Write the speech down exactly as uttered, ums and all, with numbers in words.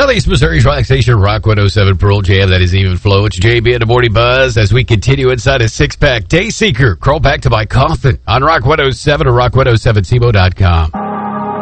Southeast Missouri's Rock Station, Rock one oh seven Pearl Jam. That is Even Flow. It's J B and the Morning Buzz as we continue inside a six-pack. Dayseeker, crawl back to my coffin on Rock one oh seven or rock one oh seven C M O dot com.